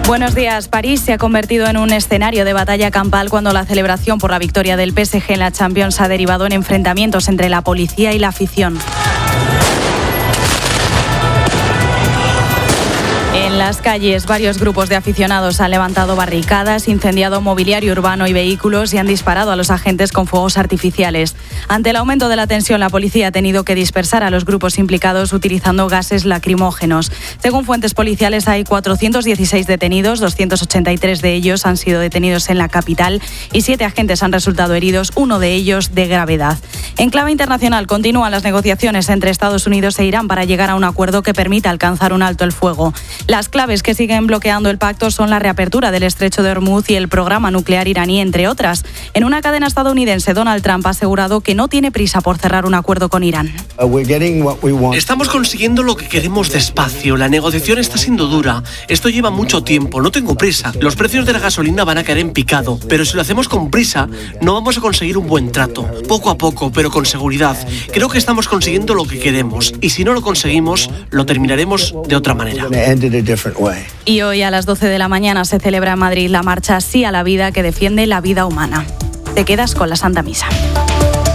Buenos días. París se ha convertido en un escenario de batalla campal cuando la celebración por la victoria del PSG en la Champions ha derivado en enfrentamientos entre la policía y la afición. En las calles, varios grupos de aficionados han levantado barricadas, incendiado mobiliario urbano y vehículos y han disparado a los agentes con fuegos artificiales. Ante el aumento de la tensión, la policía ha tenido que dispersar a los grupos implicados utilizando gases lacrimógenos. Según fuentes policiales, hay 416 detenidos, 283 de ellos han sido detenidos en la capital y 7 agentes han resultado heridos, uno de ellos de gravedad. En clave internacional, continúan las negociaciones entre Estados Unidos e Irán para llegar a un acuerdo que permita alcanzar un alto el fuego. Las claves que siguen bloqueando el pacto son la reapertura del estrecho de Hormuz y el programa nuclear iraní, entre otras. En una cadena estadounidense, Donald Trump ha asegurado que no tiene prisa por cerrar un acuerdo con Irán. Estamos consiguiendo lo que queremos despacio. La negociación está siendo dura. Esto lleva mucho tiempo. No tengo prisa. Los precios de la gasolina van a caer en picado. Pero si lo hacemos con prisa, no vamos a conseguir un buen trato. Poco a poco, pero con seguridad. Creo que estamos consiguiendo lo que queremos. Y si no lo conseguimos, lo terminaremos de otra manera. Y hoy a las 12 de la mañana se celebra en Madrid la marcha Sí a la Vida, que defiende la vida humana. Te quedas con la Santa Misa.